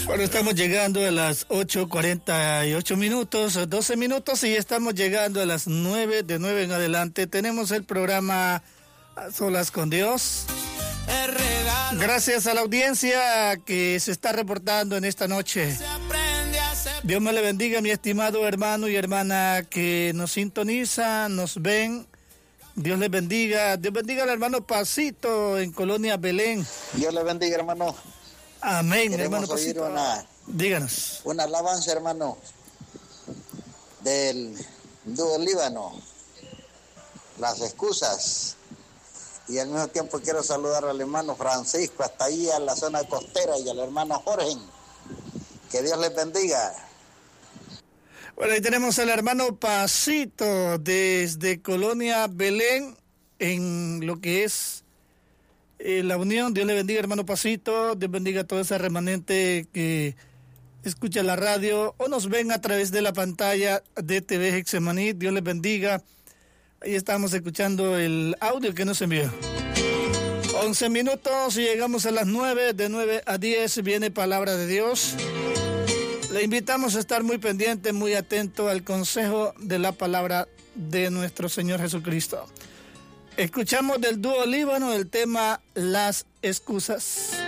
Bueno, estamos llegando a las 8:48 minutos, 12 minutos y estamos llegando a las 9, de 9 en adelante. Tenemos el programa A Solas con Dios. Gracias a la audiencia que se está reportando en esta noche. Dios me le bendiga, mi estimado hermano y hermana que nos sintoniza, nos ven. Dios les bendiga. Dios bendiga al hermano Pasito en Colonia Belén. Dios le bendiga, hermano. Amén, Queremos hermano oír Pasito. Díganos. Una alabanza, hermano, del dúo Líbano, Las Excusas. Y al mismo tiempo quiero saludar al hermano Francisco, hasta ahí a la zona costera, y al hermano Jorge. Que Dios les bendiga. Bueno, ahí tenemos al hermano Pasito desde Colonia Belén, en lo que es la unión. Dios le bendiga, hermano Pasito. Dios bendiga a todo ese remanente que escucha la radio o nos ven a través de la pantalla de TV Hexemaní. Dios les bendiga. Ahí estamos escuchando el audio que nos envió. 11 minutos y llegamos a las 9. De 9 a 10 viene Palabra de Dios. Le invitamos a estar muy pendiente, muy atento al consejo de la palabra de nuestro Señor Jesucristo. Escuchamos del dúo Líbano el tema Las Excusas.